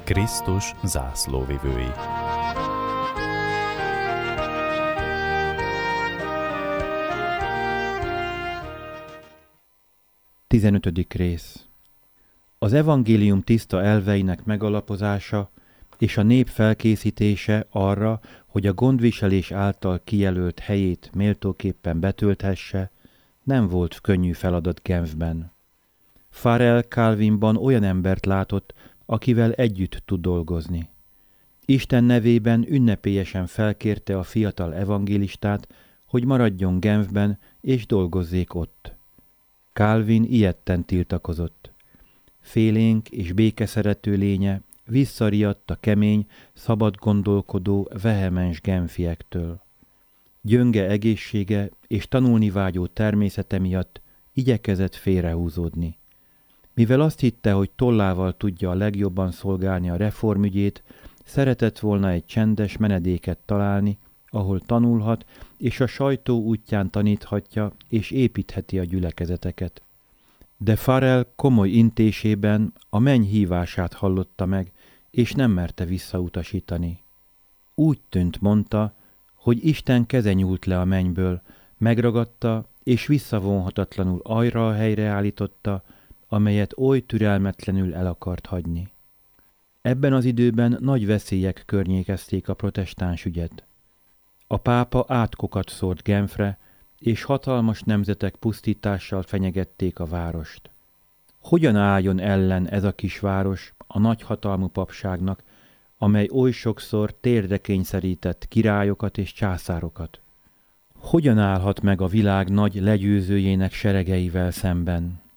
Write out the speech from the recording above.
Krisztus zászlóvivői. Tizenötödik rész. Az evangélium tiszta elveinek megalapozása és a nép felkészítése arra, hogy a gondviselés által kijelölt helyét méltóképpen betölthesse, nem volt könnyű feladat Genfben. Farel Calvinban olyan embert látott, akivel együtt tud dolgozni. Isten nevében ünnepélyesen felkérte a fiatal evangélistát, hogy maradjon Genfben és dolgozzék ott. Calvin ijedten tiltakozott. Félénk és békeszerető lénye visszariadt a kemény, szabad gondolkodó, vehemens genfiektől. Gyönge egészsége és tanulni vágyó természete miatt igyekezett félrehúzódni. Mivel azt hitte, hogy tollával tudja a legjobban szolgálni a reformügyét, szeretett volna egy csendes menedéket találni, ahol tanulhat, és a sajtó útján taníthatja és építheti a gyülekezeteket. De Farel komoly intésében a menny hívását hallotta meg, és nem merte visszautasítani. Úgy tűnt, mondta, hogy Isten keze nyúlt le a mennyből, megragadta, és visszavonhatatlanul arra a helyre állította, amelyet oly türelmetlenül el akart hagyni. Ebben az időben nagy veszélyek környékezték a protestáns ügyet. A pápa átkokat szórt Genfre, és hatalmas nemzetek pusztítással fenyegették a várost. Hogyan álljon ellen ez a kisváros a nagyhatalmú papságnak, amely oly sokszor térdre kényszerített királyokat és császárokat? Hogyan állhat meg a világ nagy legyőzőjének seregeivel szemben?